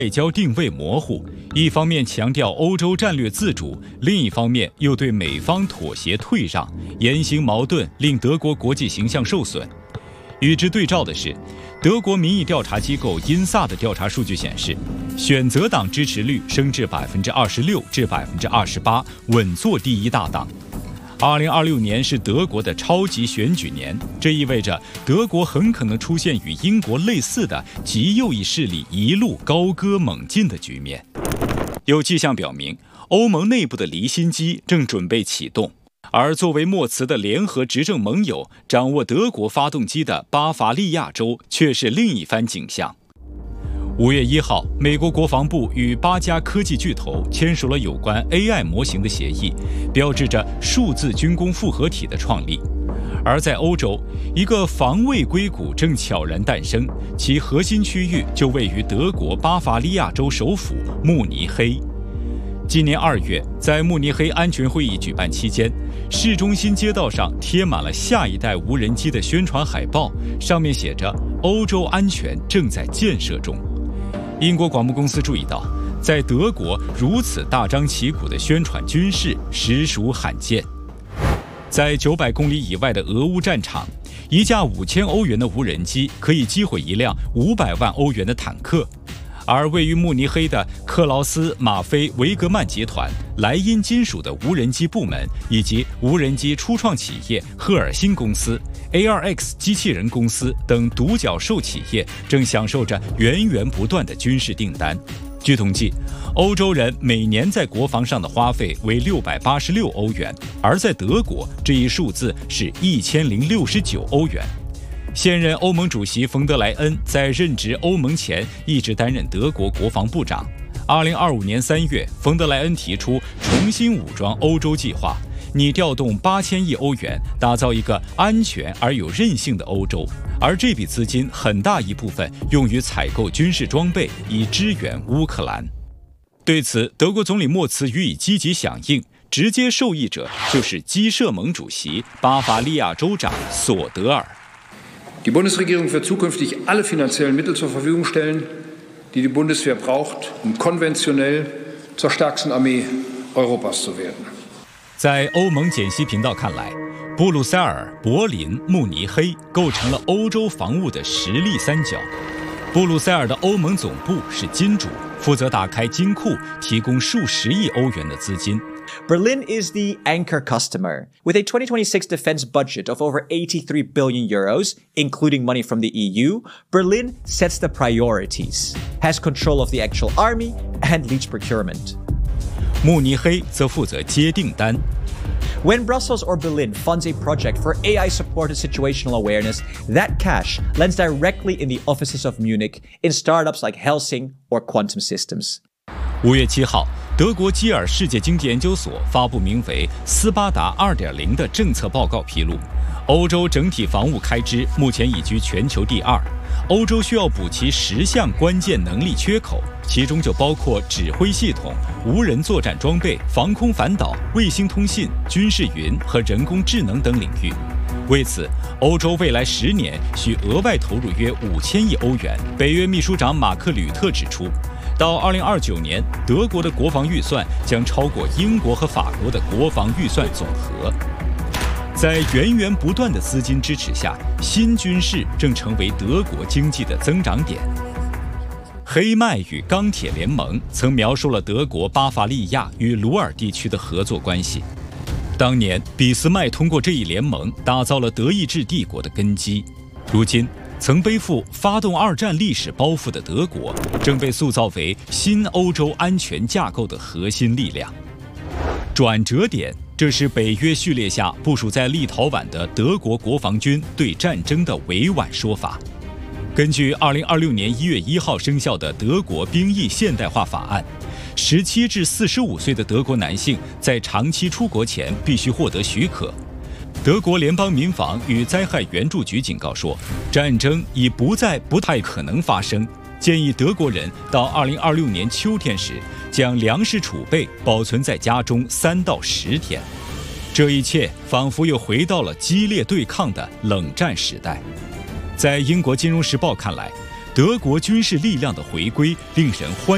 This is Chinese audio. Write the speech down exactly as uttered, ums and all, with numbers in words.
外交定位模糊，一方面强调欧洲战略自主，另一方面又对美方妥协退让，言行矛盾，令德国国际形象受损。与之对照的是，德国民意调查机构因萨的调查数据显示，选择党支持率升至百分之二十六至百分之二十八，稳坐第一大党。二零二六年是德国的超级选举年，这意味着德国很可能出现与英国类似的极右翼势力一路高歌猛进的局面。有迹象表明，欧盟内部的离心机正准备启动，而作为默茨的联合执政盟友，掌握德国发动机的巴伐利亚州却是另一番景象。五月一号，美国国防部与八家科技巨头签署了有关 A I 模型的协议，标志着数字军工复合体的创立。而在欧洲，一个防卫硅谷正悄然诞生，其核心区域就位于德国巴伐利亚州首府慕尼黑。今年二月，在慕尼黑安全会议举办期间，市中心街道上贴满了下一代无人机的宣传海报，上面写着“欧洲安全正在建设中”。英国广播公司注意到，在德国如此大张旗鼓的宣传军事实属罕见。在九百公里以外的俄乌战场，一架五千欧元的无人机可以击毁一辆五百万欧元的坦克。而位于慕尼黑的克劳斯马菲维格曼集团、莱茵金属的无人机部门以及无人机初创企业赫尔辛公司、A R X 机器人公司等独角兽企业正享受着源源不断的军事订单。据统计，欧洲人每年在国防上的花费为六百八十六欧元，而在德国，这一数字是一千零六十九欧元。现任欧盟主席冯德莱恩在任职欧盟前一直担任德国国防部长。二零二五年三月，冯德莱恩提出重新武装欧洲计划，拟调动八千亿欧元，打造一个安全而有韧性的欧洲。而这笔资金很大一部分用于采购军事装备，以支援乌克兰。对此，德国总理默茨予以积极响应，直接受益者就是基社盟主席、巴伐利亚州长索德尔。 Die Bundesregierung wird zukünftig alle finanziellen Mittel zur Verfügung stellen, die die Bundeswehr braucht, um konventionell zur stärksten Armee Europas zu werden. 在欧盟简析频道看来，布鲁塞尔、柏林、慕尼黑构成了欧洲防务的实力三角。布鲁塞尔的欧盟总部是金主，负责打开金库，提供数十亿欧元的资金。 Berlin is the anchor customer. With a twenty twenty-six defense budget of over eighty-three billion euros, including money from the E U, Berlin sets the priorities, has control of the actual army, and leads procurement. 慕尼黑则负责接订单。 When Brussels or Berlin funds a project for A I-supported situational awareness, that cash lands directly in the offices of Munich in startups like Helsing or Quantum Systems. 五月七号，德国基尔世界经济研究所发布名为“斯巴达 二点零” 的政策报告披露，欧洲整体防务开支目前已居全球第二，欧洲需要补齐十项关键能力缺口，其中就包括指挥系统、无人作战装备、防空反导、卫星通信、军事云和人工智能等领域。为此，欧洲未来十年需额外投入约五千亿欧元。北约秘书长马克吕特指出，到二零二九年，德国的国防预算将超过英国和法国的国防预算总和。在源源不断的资金支持下，新军事正成为德国经济的增长点。黑麦与钢铁联盟曾描述了德国巴伐利亚与鲁尔地区的合作关系。当年，俾斯麦通过这一联盟打造了德意志帝国的根基。如今，曾背负发动二战历史包袱的德国，正被塑造为新欧洲安全架构的核心力量。转折点，这是北约序列下部署在立陶宛的德国国防军对战争的委婉说法。根据二零二六年一月一号生效的德国兵役现代化法案，十七至四十五岁的德国男性在长期出国前必须获得许可。德国联邦民防与灾害援助局警告说，战争已不再不太可能发生，建议德国人到二零二六年秋天时，将粮食储备保存在家中三到十天。这一切仿佛又回到了激烈对抗的冷战时代。在英国《金融时报》看来，德国军事力量的回归令人欢